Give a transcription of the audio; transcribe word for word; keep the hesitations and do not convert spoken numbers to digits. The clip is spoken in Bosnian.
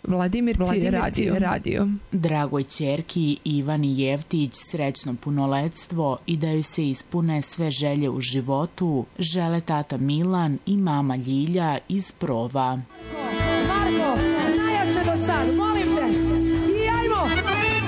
Vladimir radio. radio. Dragoj ćerki Ivani Jevtić srećno punoletstvo i da joj se ispune sve želje u životu žele tata Milan i mama Ljilja iz Prova. Marko, najjače do sad,